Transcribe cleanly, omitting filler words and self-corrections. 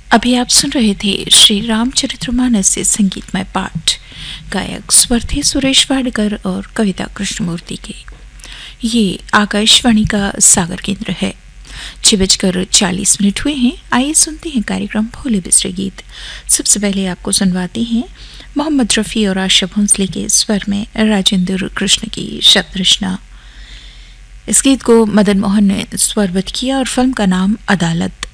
अभी आप सुन रहे थे श्री रामचरितमानस से संगीतमय पाठ। गायक स्वर थे सुरेश वाडकर और कविता कृष्णमूर्ति के। ये आकाशवाणी का सागर केंद्र है। 6:40 हुए हैं। आइए सुनते हैं कार्यक्रम भोले बिसरे गीत। सबसे पहले आपको सुनवाते हैं मोहम्मद रफ़ी और आशा भोंसले के स्वर में राजेंद्र कृष्ण की शब्द रचना। इस गीत को मदन मोहन ने स्वरबद्ध किया और फिल्म का नाम अदालत।